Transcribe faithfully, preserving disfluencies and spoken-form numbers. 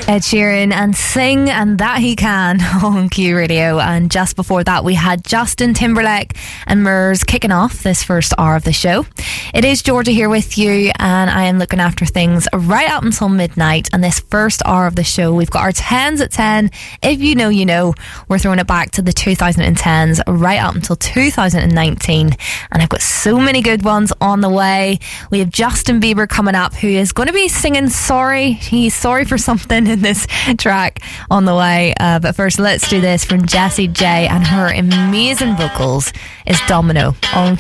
Ed Sheeran and Sing and That He Can on Q Radio. And just before that we had Justin Timberlake and Murs kicking off this first hour of the show. It is Georgia here with you, and I am looking after things right up until midnight. And this first hour of the show, we've got our tens at ten. If you know, you know. We're throwing it back to the two thousand tens right up until two thousand nineteen, and I've got so many good ones on the way. We have Justin Bieber coming up, who is going to be singing Sorry. He's sorry for something in this track on the way, uh, but first let's do this from Jessie J, and her amazing vocals is Domino on